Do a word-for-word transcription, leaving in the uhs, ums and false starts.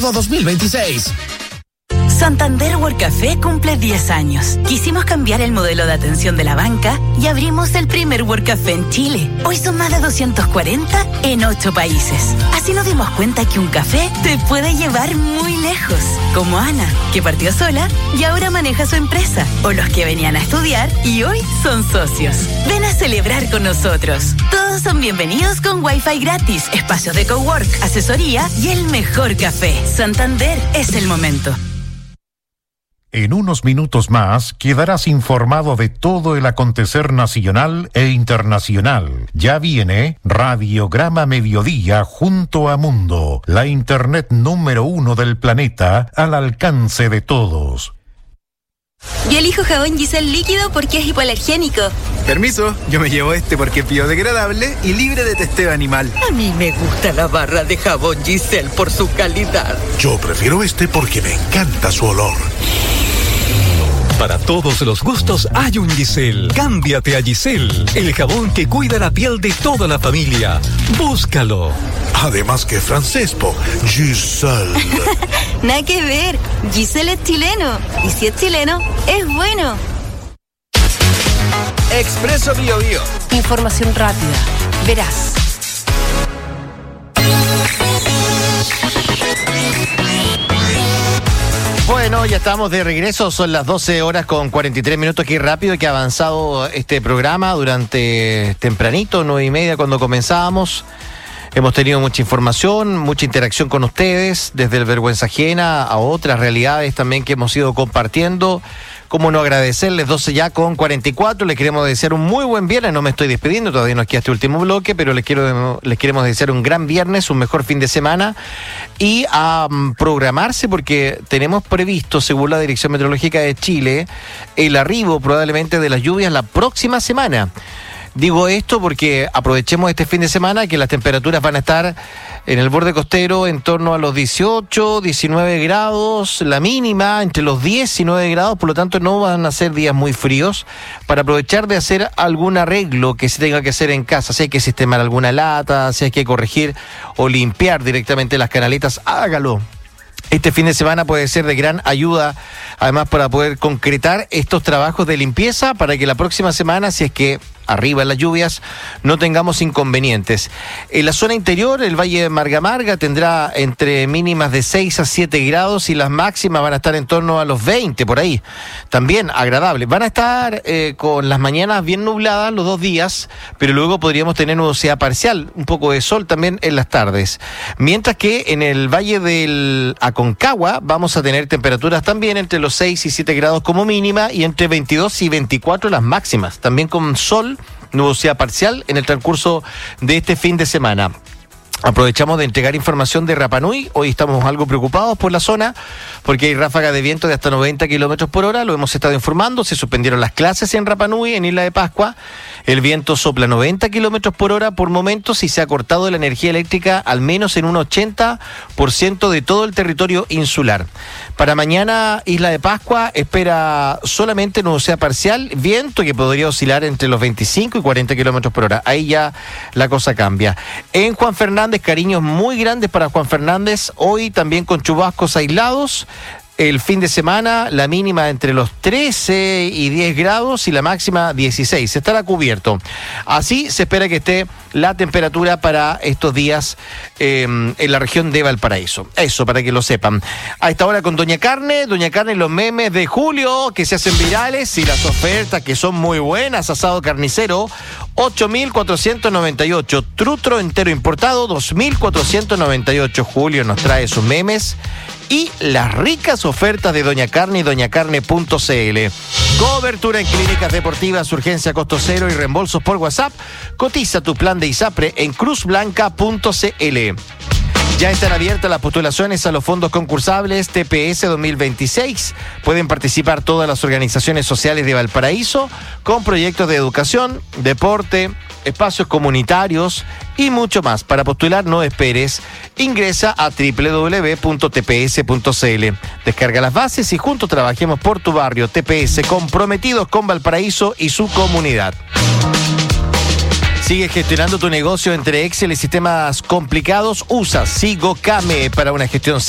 dos mil veintiséis. Santander Work Café cumple diez años. Quisimos cambiar el modelo de atención de la banca y abrimos el primer Work Café en Chile. Hoy son más de doscientos cuarenta en ocho países. Así nos dimos cuenta que un café te puede llevar muy lejos. Como Ana, que partió sola y ahora maneja su empresa. O los que venían a estudiar y hoy son socios. Ven a celebrar con nosotros. Todos son bienvenidos con Wi-Fi gratis, espacios de cowork, asesoría y el mejor café. Santander es el momento. En unos minutos más quedarás informado de todo el acontecer nacional e internacional. Ya viene Radiograma Mediodía junto a Mundo, la internet número uno del planeta al alcance de todos. Yo elijo jabón Giselle líquido porque es hipoalergénico. Permiso, yo me llevo este porque es biodegradable y libre de testeo animal. A mí me gusta la barra de jabón Giselle por su calidad. Yo prefiero este porque me encanta su olor. Para todos los gustos hay un Giselle. Cámbiate a Giselle, el jabón que cuida la piel de toda la familia. Búscalo. Además que francés, po. Giselle. Nada que ver. Giselle es chileno. Y si es chileno, es bueno. Expreso Bio Bio. Información rápida, veraz. Bueno, ya estamos de regreso, son las doce horas con cuarenta y tres minutos, qué rápido que ha avanzado este programa durante tempranito, nueve y media cuando comenzábamos. Hemos tenido mucha información, mucha interacción con ustedes, desde el vergüenza ajena a otras realidades también que hemos ido compartiendo. Cómo no agradecerles, doce ya con cuarenta y cuatro, les queremos desear un muy buen viernes, no me estoy despidiendo, todavía nos queda este último bloque, pero les quiero les queremos desear un gran viernes, un mejor fin de semana y a um, programarse porque tenemos previsto, según la Dirección Meteorológica de Chile, el arribo probablemente de las lluvias la próxima semana. Digo esto porque aprovechemos este fin de semana que las temperaturas van a estar en el borde costero en torno a los dieciocho, diecinueve grados, la mínima entre los diez y nueve grados, por lo tanto no van a ser días muy fríos para aprovechar de hacer algún arreglo que se tenga que hacer en casa, si hay que sistemar alguna lata, si hay que corregir o limpiar directamente las canaletas, hágalo. Este fin de semana puede ser de gran ayuda, además para poder concretar estos trabajos de limpieza para que la próxima semana, si es que arriba en las lluvias, no tengamos inconvenientes. En la zona interior, el Valle de Marga Marga tendrá entre mínimas de seis a siete grados y las máximas van a estar en torno a los veinte, por ahí. También agradable. Van a estar eh, con las mañanas bien nubladas los dos días, pero luego podríamos tener nubosidad parcial, un poco de sol también en las tardes. Mientras que en el Valle del Aconcagua vamos a tener temperaturas también entre los seis y siete grados como mínima y entre veintidós y veinticuatro las máximas, también con sol, nubosidad parcial en el transcurso de este fin de semana. Aprovechamos de entregar información de Rapa Nui. Hoy estamos algo preocupados por la zona porque hay ráfagas de viento de hasta noventa kilómetros por hora. Lo hemos estado informando. Se suspendieron las clases en Rapa Nui, en Isla de Pascua. El viento sopla noventa kilómetros por hora por momentos y se ha cortado la energía eléctrica al menos en un ochenta por ciento de todo el territorio insular. Para mañana, Isla de Pascua espera solamente nubosidad parcial, viento que podría oscilar entre los veinticinco y cuarenta kilómetros por hora. Ahí ya la cosa cambia. En Juan Fernández, cariños muy grandes para Juan Fernández, hoy también con chubascos aislados. El fin de semana, la mínima entre los trece y diez grados y la máxima dieciséis. Estará cubierto. Así se espera que esté la temperatura para estos días eh, en la región de Valparaíso. Eso, para que lo sepan. A esta hora con Doña Carne, Doña Carne, los memes de julio que se hacen virales y las ofertas que son muy buenas. Asado carnicero, ocho mil cuatrocientos noventa y ocho. Trutro entero importado, dos mil cuatrocientos noventa y ocho. Julio nos trae sus memes y las ricas ofertas de Doña Carne y doña carne punto c l. Cobertura en clínicas deportivas, urgencia costo cero y reembolsos por WhatsApp. Cotiza tu plan de ISAPRE en cruz blanca punto c l. Ya están abiertas las postulaciones a los fondos concursables T P S dos mil veintiséis. Pueden participar todas las organizaciones sociales de Valparaíso con proyectos de educación, deporte, espacios comunitarios y mucho más. Para postular no esperes, ingresa a doble u doble u doble u punto t p s punto c l. Descarga las bases y juntos trabajemos por tu barrio. T P S, comprometidos con Valparaíso y su comunidad. Sigue gestionando tu negocio entre Excel y sistemas complicados. Usa SigoCame para una gestión